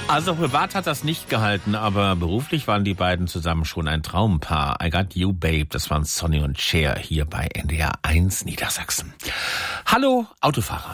Also privat hat das nicht gehalten, aber beruflich waren die beiden zusammen schon ein Traumpaar. I Got You Babe, das waren Sonny und Cher hier bei NDR 1 Niedersachsen. Hallo Autofahrer.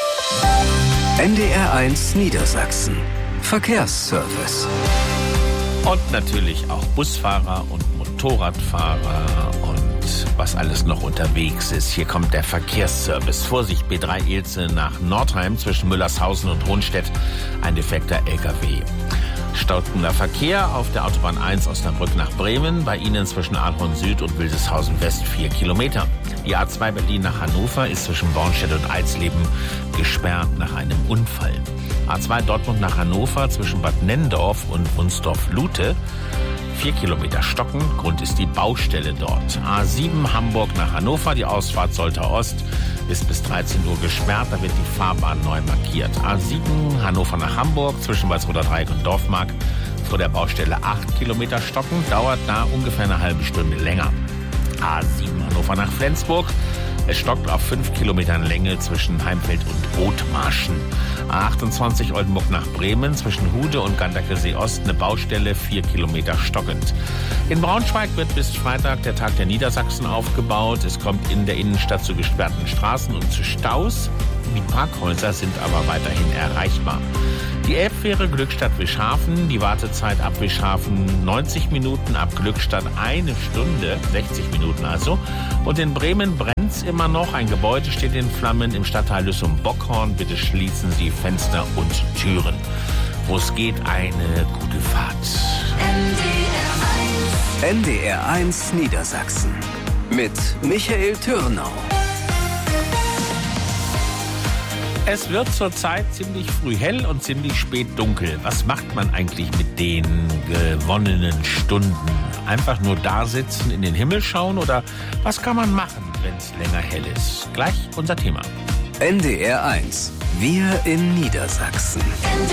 NDR 1 Niedersachsen. Verkehrsservice. Und natürlich auch Busfahrer und Motorradfahrer und was alles noch unterwegs ist. Hier kommt der Verkehrsservice. Vorsicht, B3 Ilze nach Nordheim zwischen Müllershausen und Hohnstedt. Ein defekter LKW. Stockender Verkehr auf der Autobahn 1 Osnabrück nach Bremen. Bei Ihnen zwischen Arlhorn Süd und Wildeshausen West 4 Kilometer. Die A2 Berlin nach Hannover ist zwischen Bornstedt und Eisleben gesperrt nach einem Unfall. A2 Dortmund nach Hannover zwischen Bad Nenndorf und Wunsdorf-Lute. 4 Kilometer stocken, Grund ist die Baustelle dort. A7 Hamburg nach Hannover, die Ausfahrt Soltau Ost ist bis 13 Uhr gesperrt, da wird die Fahrbahn neu markiert. A7 Hannover nach Hamburg zwischen Walsroder Dreieck und Dorfmark vor der Baustelle 8 Kilometer stocken, dauert da ungefähr eine halbe Stunde länger. A7 Hannover nach Flensburg. Es stockt auf 5 Kilometern Länge zwischen Heimfeld und Othmarschen. A28 Oldenburg nach Bremen zwischen Hude und Ganderkesee Ost eine Baustelle, 4 Kilometer stockend. In Braunschweig wird bis Freitag der Tag der Niedersachsen aufgebaut. Es kommt in der Innenstadt zu gesperrten Straßen und zu Staus. Die Parkhäuser sind aber weiterhin erreichbar. Die Elbfähre Glückstadt-Wischhafen, die Wartezeit ab Wischhafen 90 Minuten, ab Glückstadt 1 Stunde, 60 Minuten also. Und in Bremen brennt's immer noch. Ein Gebäude steht in Flammen im Stadtteil Lüssum-Bockhorn. Bitte schließen Sie Fenster und Türen. Wo es geht, eine gute Fahrt. NDR 1 Niedersachsen mit Michael Türnau. Es wird zurzeit ziemlich früh hell und ziemlich spät dunkel. Was macht man eigentlich mit den gewonnenen Stunden? Einfach nur da sitzen, in den Himmel schauen oder was kann man machen, wenn es länger hell ist? Gleich unser Thema. NDR 1. Wir in Niedersachsen.